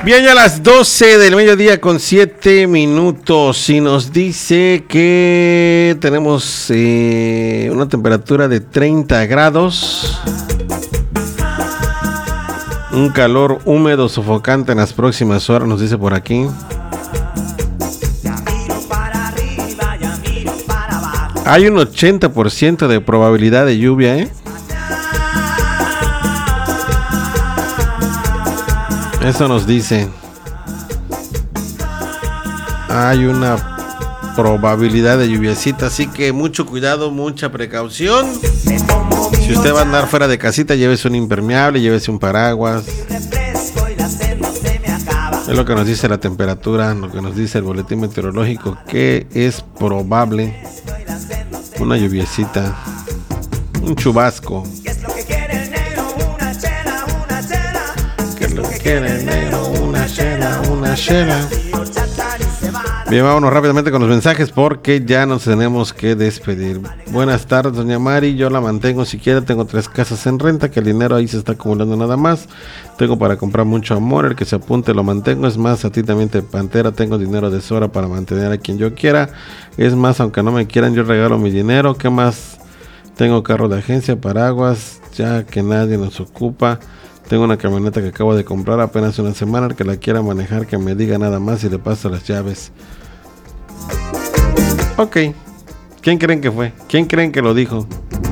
Bien, ya a las 12 del mediodía con 7 minutos y nos dice que tenemos una temperatura de 30 grados, un calor húmedo sofocante en las próximas horas, nos dice por aquí. Hay un 80% de probabilidad de lluvia, Eso nos dice. Hay una probabilidad de lluviecita, así que mucho cuidado, mucha precaución. Si usted va a andar fuera de casita, llévese un impermeable, llévese un paraguas. Es lo que nos dice la temperatura, lo que nos dice el boletín meteorológico, que es probable una lluviecita, un chubasco. ¿Qué es lo que quiere el negro? Una chela. Bien, vámonos rápidamente con los mensajes porque ya nos tenemos que despedir. Buenas tardes, doña Mari, yo la mantengo si quiere, tengo 3 casas en renta, que el dinero ahí se está acumulando nada más. Tengo para comprar mucho amor, el que se apunte lo mantengo, es más, a ti también te pantera, tengo dinero de sobra para mantener a quien yo quiera. Es más, aunque no me quieran, yo regalo mi dinero. ¿Qué más? Tengo carro de agencia, paraguas, ya que nadie nos ocupa. Tengo una camioneta que acabo de comprar apenas una semana. El que la quiera manejar, que me diga nada más y le paso las llaves. Ok. ¿Quién creen que fue? ¿Quién creen que lo dijo?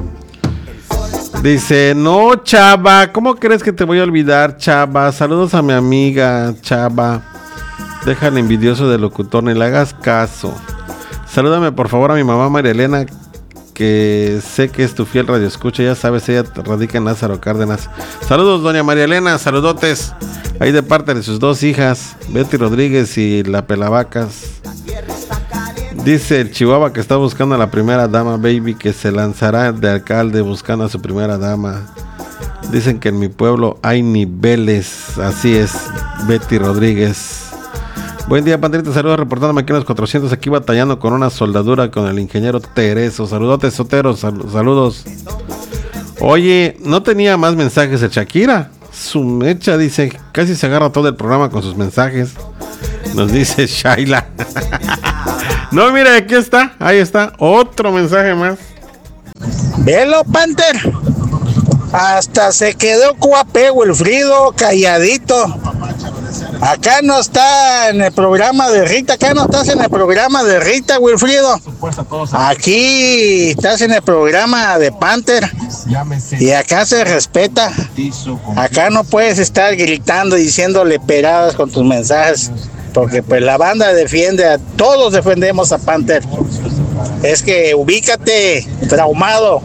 Dice, no, Chava, ¿cómo crees que te voy a olvidar, Chava? Saludos a mi amiga, Chava. Deja el envidioso del locutor, ni le hagas caso. Salúdame por favor a mi mamá María Elena, que sé que es tu fiel radioescucha, ya sabes, ella radica en Lázaro Cárdenas. Saludos, doña María Elena, saludotes, ahí de parte de sus 2 hijas, Betty Rodríguez y la Pelavacas. Dice el Chihuahua que está buscando a la primera dama, baby, que se lanzará de alcalde buscando a su primera dama. Dicen que en mi pueblo hay niveles, así es, Betty Rodríguez. Buen día, Pandrita, saludos, reportándome aquí en los 400, aquí batallando con una soldadura con el ingeniero Tereso. Saludotes, Sotero, saludos. Oye, ¿no tenía más mensajes de Shakira? Su mecha, dice, casi se agarra todo el programa con sus mensajes. Nos dice Shaila. No, mira, aquí está, ahí está, otro mensaje más. Velo, Panther. Hasta se quedó cuapé, Wilfrido, calladito. Acá no está en el programa de Rita, acá no estás en el programa de Rita, Wilfrido. Aquí estás en el programa de Panther y acá se respeta. Acá no puedes estar gritando, diciéndole peradas con tus mensajes, porque pues la banda defiende, a todos defendemos a Panther. Es que ubícate, traumado.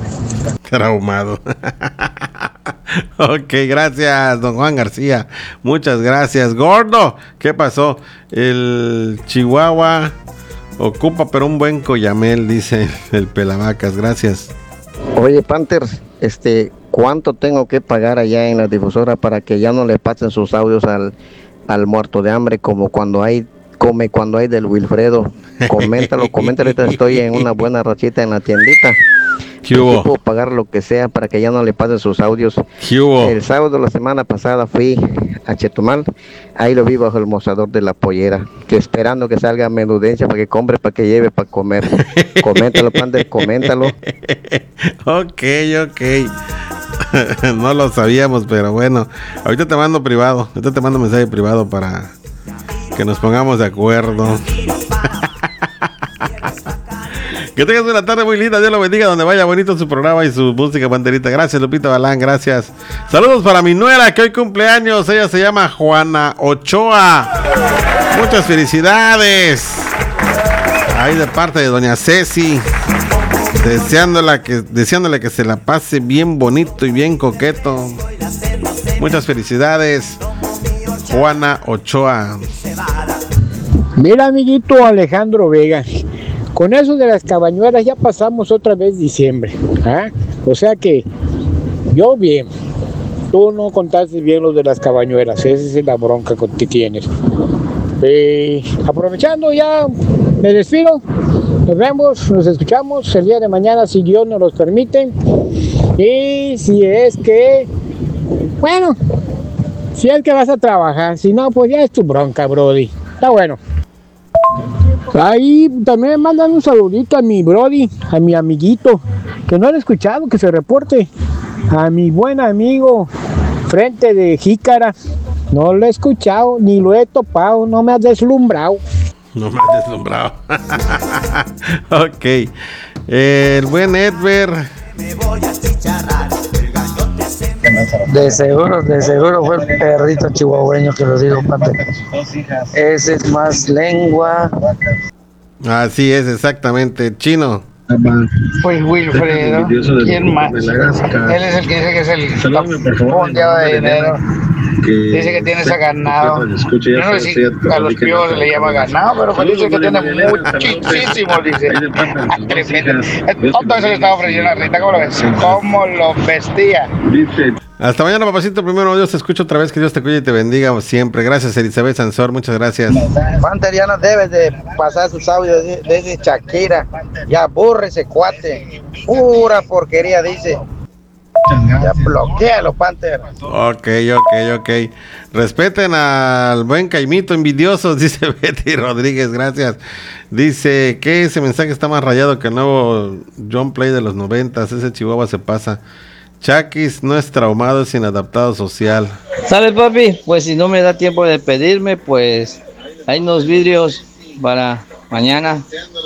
Ok, gracias, don Juan García. Muchas gracias. Gordo, ¿qué pasó? El Chihuahua ocupa pero un buen Coyamel, dice el Pelavacas. Gracias. Oye, Panther, ¿cuánto tengo que pagar allá en la difusora para que ya no le pasen sus audios al muerto de hambre, como cuando hay del Wilfredo? Coméntalo, estoy en una buena rachita en la tiendita. Yo puedo pagar lo que sea para que ya no le pasen sus audios. El sábado, la semana pasada, fui a Chetumal. Ahí lo vi bajo el mostrador de la pollera, que esperando que salga menudencia para que compre, para que lleve para comer. Coméntalo, Panther, coméntalo. Ok. No lo sabíamos, pero bueno. Ahorita te mando mensaje privado para que nos pongamos de acuerdo. Que tengas una tarde muy linda, Dios lo bendiga, donde vaya bonito su programa y su música, Panterita. Gracias, Lupita Balán, gracias. Saludos para mi nuera que hoy cumpleaños, ella se llama Juana Ochoa. Muchas felicidades. Ahí de parte de doña Ceci, deseándole que se la pase bien bonito y bien coqueto. Muchas felicidades, Juana Ochoa. Mira, amiguito Alejandro Vega, con eso de las cabañuelas ya pasamos otra vez diciembre, ¿eh? O sea que yo bien, tú no contaste bien lo de las cabañuelas, esa es la bronca que tienes. Aprovechando ya, me despido, nos vemos, nos escuchamos el día de mañana si Dios nos los permite. Y si es que, bueno, Si es que vas a trabajar, si no, pues ya es tu bronca, brody. Está bueno. Ahí también me mandan un saludito a mi brody, a mi amiguito, que no lo he escuchado, que se reporte. A mi buen amigo, Frente de Jícara. No lo he escuchado, ni lo he topado, no me has deslumbrado. No me has deslumbrado. Ok. El buen Edver. De seguro fue el perrito chihuahueño que lo dijo, Pate. Ese es más lengua. Así es, exactamente. Chino. Pues Wilfredo, ¿quién más? Él es el que dice que es el fondeado de dinero. Dice que tiene ese ganado. Yo no sé si a los piojos se le llama ganado, pero pues dice que tiene muchísimo, dice. Todo eso le estaba ofreciendo a Rita, ¿cómo lo ves? ¿Cómo lo vestía? Hasta mañana, papacito. Primero Dios, te escucho otra vez. Que Dios te cuide y te bendiga siempre. Gracias, Elizabeth Sansor. Muchas gracias. Panther, ya no debes de pasar sus audios de Shakira. Ya aburre ese cuate. Pura porquería, dice. Ya bloquealo, Panther. Ok. Respeten al buen Caimito envidiosos, dice Betty Rodríguez, gracias. Dice que ese mensaje está más rayado que el nuevo John Play de los 90s. Ese Chihuahua se pasa. Chakis no es traumado, es inadaptado social. ¿Sale, papi? Pues si no me da tiempo de pedirme, pues hay unos vidrios para mañana.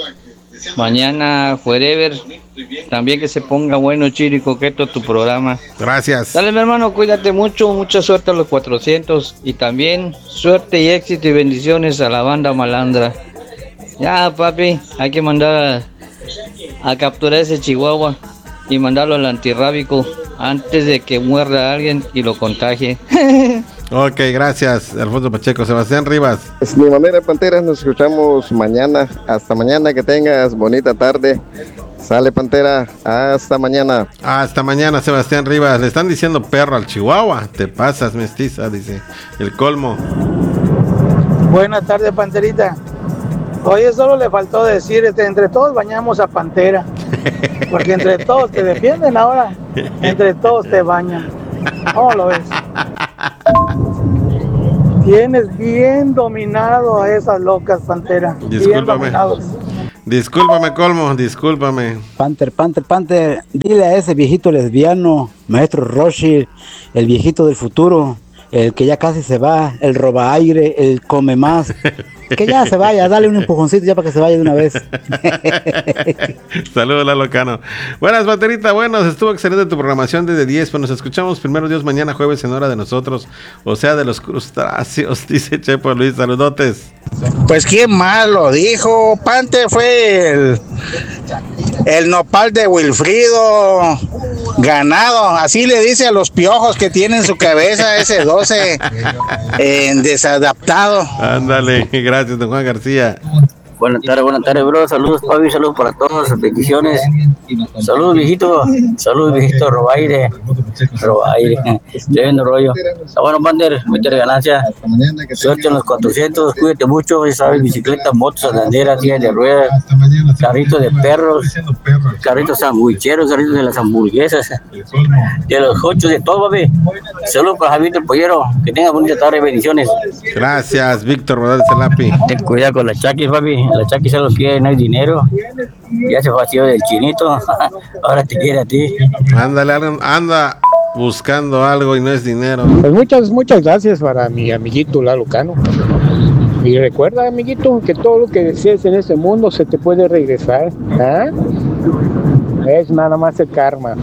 Mañana, forever. También que se ponga bueno, chido y coqueto tu programa. Gracias. Dale, mi hermano, cuídate mucho. Mucha suerte a los 400. Y también suerte y éxito y bendiciones a la banda malandra. Ya, papi, hay que mandar a capturar ese chihuahua y mandarlo al antirrábico antes de que muerda a alguien y lo contagie. Ok, gracias, Alfonso Pacheco. Sebastián Rivas. Es mi manera, Panteras, nos escuchamos mañana. Hasta mañana, que tengas bonita tarde. Sale, Pantera, hasta mañana. Hasta mañana, Sebastián Rivas. Le están diciendo perro al Chihuahua. Te pasas, mestiza, dice el colmo. Buenas tardes, Panterita. Oye, solo le faltó decir, entre todos bañamos a Pantera. Porque entre todos te defienden ahora, entre todos te bañan. ¿Cómo lo ves? Tienes bien dominado a esas locas, Pantera. Discúlpame. Discúlpame, colmo, discúlpame. Panther, dile a ese viejito lesbiano, maestro Roshi, el viejito del futuro, el que ya casi se va, el roba aire, el come más, que ya se vaya, dale un empujoncito ya para que se vaya de una vez. Saludos, Lalo Cano. Buenas, Panterita, buenos, estuvo excelente tu programación desde 10, pues nos escuchamos primero Dios mañana jueves en hora de nosotros, o sea, de los crustáceos, dice Chepo Luis, saludotes. Pues quién más lo dijo, Pante fue el nopal de Wilfrido ganado, así le dice a los piojos que tienen su cabeza ese 12 desadaptado. Ándale, gracias, don Juan García. Buenas tardes, bro. Saludos, Pavi, saludos para todos, bendiciones. Saludos, viejito, robaire. Tremendo rollo. Está bueno, Pander, meter ganancia. Suerte en los 400, cuídate mucho, ya sabes, bicicletas, motos, andaderas, sillas de ruedas, carritos de perros, carritos sandwicheros, carritos de las hamburguesas, de los hochos, de todo, papi. Saludos para Javier el Pollero, que tenga bonita tarde, bendiciones. Gracias, Víctor Rodríguez Celapi. Ten cuidado con la Chaki, papi. La Chaki solo quiere, no hay dinero. Ya se fastidió del chinito. Ahora te quiere a ti. Ándale, anda buscando algo y no es dinero. Pues muchas gracias para mi amiguito Lalo Cano. Y recuerda, amiguito, que todo lo que desees en este mundo se te puede regresar. ¿Ah? Es nada más el karma.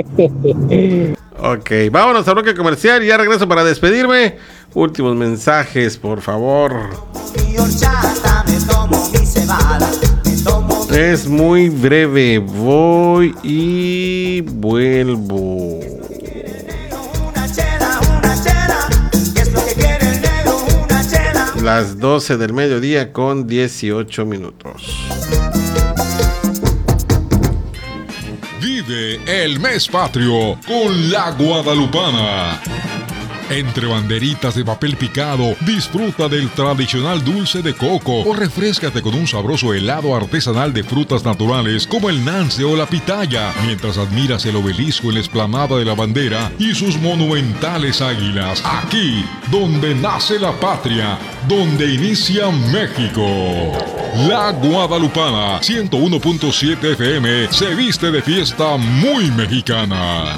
Ok, vámonos a bloque comercial y ya regreso para despedirme. Últimos mensajes, por favor. Es muy breve, voy y vuelvo. Las 12 del mediodía con 18 minutos. Vive el mes patrio con la Guadalupana. Entre banderitas de papel picado, disfruta del tradicional dulce de coco o refréscate con un sabroso helado artesanal de frutas naturales como el nance o la pitaya, mientras admiras el obelisco en la explanada de la bandera y sus monumentales águilas. Aquí, donde nace la patria, donde inicia México. La Guadalupana, 101.7 FM, se viste de fiesta muy mexicana.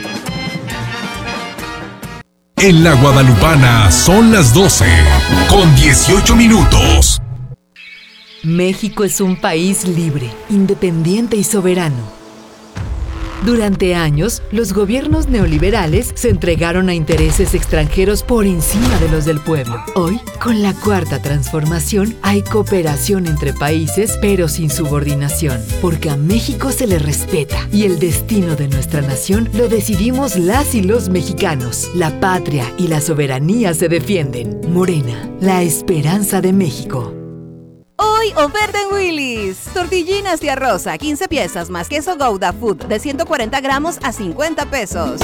En la Guadalupana son las 12, con 18 minutos. México es un país libre, independiente y soberano. Durante años, los gobiernos neoliberales se entregaron a intereses extranjeros por encima de los del pueblo. Hoy, con la Cuarta Transformación, hay cooperación entre países, pero sin subordinación, porque a México se le respeta y el destino de nuestra nación lo decidimos las y los mexicanos. La patria y la soberanía se defienden. Morena, la esperanza de México. Hoy, oferta en Willy's. Tortillinas de arroz a 15 piezas más queso Gouda Food de 140 gramos a 50 pesos.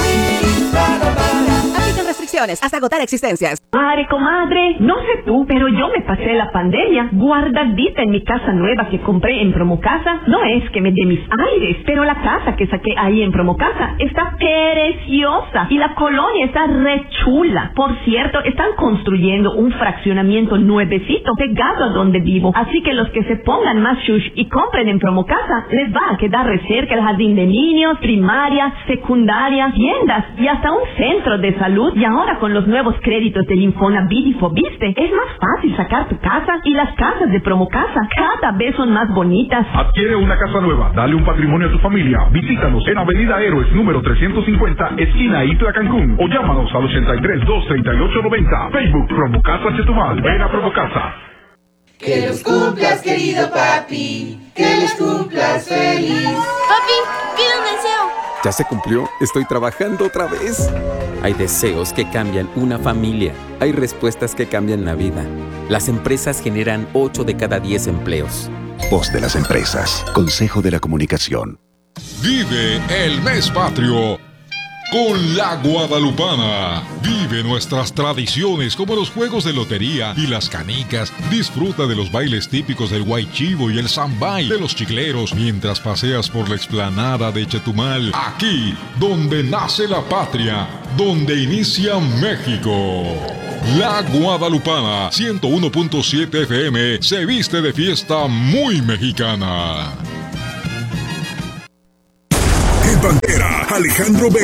Aplican restricciones hasta agotar existencias. Madre, comadre, no sé tú, pero yo me pasé la pandemia guardadita en mi casa nueva que compré en Promocasa. No es que me dé mis aires, pero la casa que saqué ahí en Promocasa está preciosa y la colonia está re chula. Por cierto, están construyendo un fraccionamiento nuevecito pegado a donde vivo. Así que los que se pongan más shush y compren en Promocasa, les va a quedar re cerca el jardín de niños, primaria, secundaria, tiendas y hasta un centro de salud. Y ahora con los nuevos créditos del Infonavit y Fobiste, es más fácil sacar tu casa y las casas de Promocasa cada vez son más bonitas. Adquiere una casa nueva, dale un patrimonio a tu familia. Visítanos en Avenida Héroes número 350, esquina Itla, Cancún, o llámanos al 83-238-90. Facebook Promocasa Chetumal. Ven a Promocasa. Que los cumplas, querido papi, que les cumplas feliz. Papi, pide un deseo. ¿Ya se cumplió? Estoy trabajando otra vez. Hay deseos que cambian una familia. Hay respuestas que cambian la vida. Las empresas generan 8 de cada 10 empleos. Voz de las empresas. Consejo de la Comunicación. Vive el mes patrio con la Guadalupana. Vive nuestras tradiciones como los juegos de lotería y las canicas. Disfruta de los bailes típicos del Huaychivo y el Zambay, de los chicleros, mientras paseas por la explanada de Chetumal. Aquí, donde nace la patria, donde inicia México. La Guadalupana, 101.7 FM, se viste de fiesta muy mexicana. En Pantera, Alejandro